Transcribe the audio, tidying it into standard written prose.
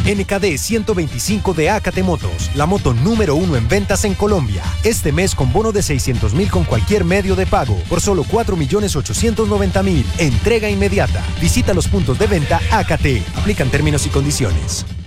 NKD 125 de AKT Motos, la moto número 1 en ventas en Colombia. Este mes con bono de 600.000 con cualquier medio de pago, por solo 4.890.000. Entrega inmediata. Visita los puntos de venta AKT. Aplican términos y condiciones.